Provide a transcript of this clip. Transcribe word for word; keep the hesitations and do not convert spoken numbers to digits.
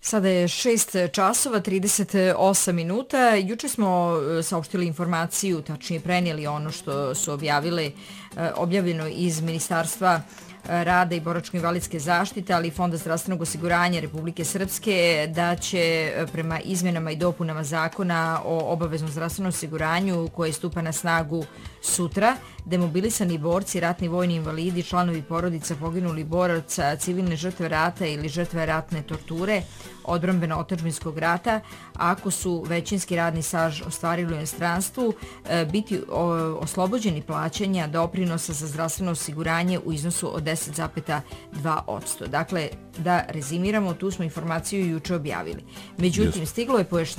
Sada je šest časova trideset osam minuta. Juče smo saopštili informaciju, tačnije prenijeli ono što su objavili, objavljeno iz Ministarstva rada i boračko-invalidske zaštite, ali i Fonda zdravstvenog osiguranja Republike Srpske, da će prema izmjenama i dopunama zakona o obaveznom zdravstvenom osiguranju koje stupa na snagu sutra, demobilisani borci, ratni vojni invalidi, članovi porodica poginulih boraca, civilne žrtve rata ili žrtve ratne torture, odbrambeno-otadžbinskog rata, ako su većinski radni staž ostvarili u inostranstvu, biti oslobođeni plaćanja doprinosa za zdravstveno osiguranje u iznosu od deset zarez dva posto. Dakle, da rezimiramo, tu smo informaciju juče objavili. Međutim, stiglo je pojašnjenje